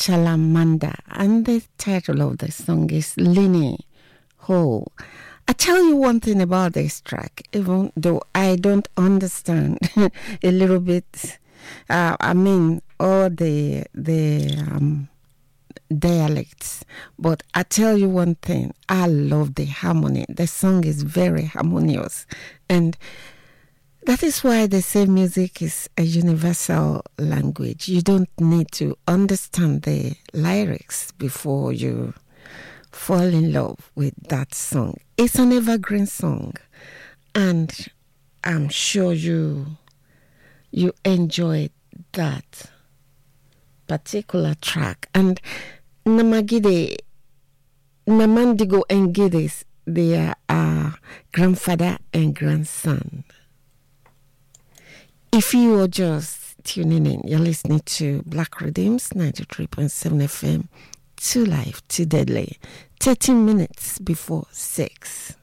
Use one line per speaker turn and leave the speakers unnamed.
Chalamanda, and the title of the song is Lini Ho. I tell you one thing about this track, even though I don't understand a little bit. All the dialects, but I tell you one thing, I love the harmony. The song is very harmonious, and that is why they say music is a universal language. You don't need to understand the lyrics before you fall in love with that song. It's an evergreen song, and I'm sure you enjoyed that particular track. And Namandigo and Giddes, they are grandfather and grandson. If you are just tuning in, you're listening to Black Rhythms 93.7 FM, 2 Live, 2 Deadly, 13 minutes before 6.